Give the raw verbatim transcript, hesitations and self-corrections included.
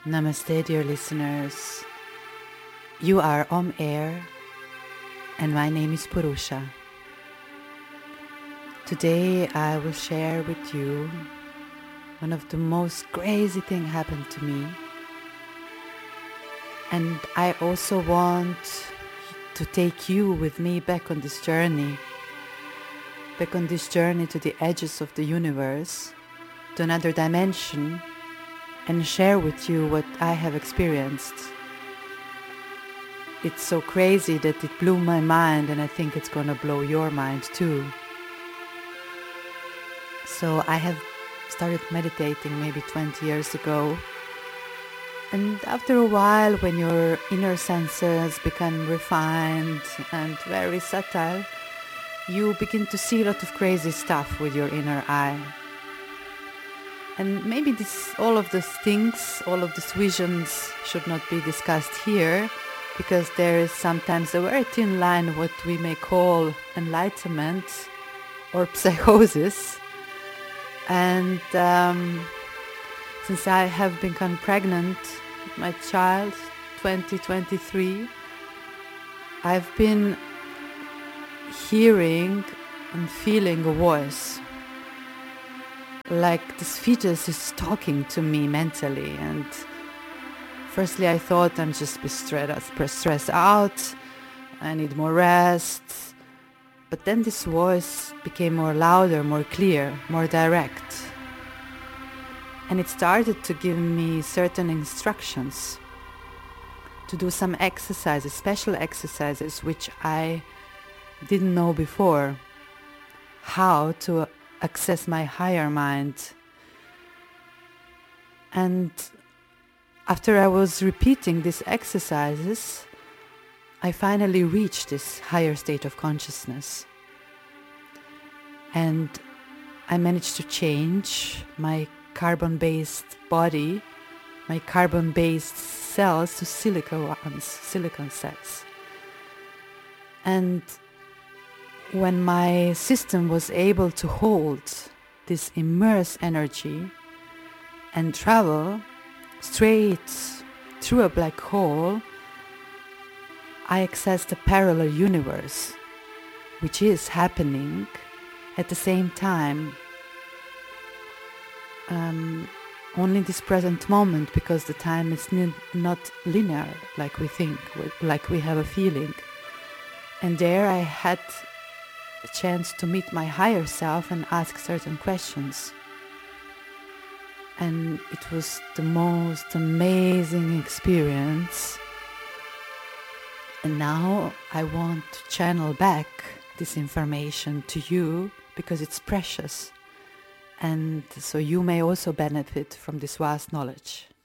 Namaste, dear listeners. You are Om Air, and my name is Purusha. Today I will share with you one of the most crazy things happened to me. And I also want to take you with me back on this journey, back on this journey to the edges of the universe, to another dimension, and share with you what I have experienced. It's so crazy that it blew my mind, and I think it's gonna blow your mind too. So I have started meditating maybe twenty years ago, and after a while, when your inner senses become refined and very subtle, you begin to see a lot of crazy stuff with your inner eye. And maybe this, all of these things, all of these visions should not be discussed here, because there is sometimes a very thin line what we may call enlightenment or psychosis. And um, since I have become pregnant with my child, twenty twenty-three, I've been hearing and feeling a voice. Like this fetus is talking to me mentally, and firstly I thought I'm just be stressed, stressed out, I need more rest, but then this voice became more louder, more clear, more direct, and it started to give me certain instructions to do some exercises, special exercises which I didn't know before, how to access my higher mind. And after I was repeating these exercises, I finally reached this higher state of consciousness. And I managed to change my carbon-based body, my carbon-based cells to silicon ones, silicon cells. And when my system was able to hold this immersed energy and travel straight through a black hole, I accessed a parallel universe, which is happening at the same time, um, only this present moment, because the time is n- not linear like we think, like we have a feeling. And there I had a chance to meet my higher self and ask certain questions. And it was the most amazing experience. And now I want to channel back this information to you because it's precious. And so you may also benefit from this vast knowledge.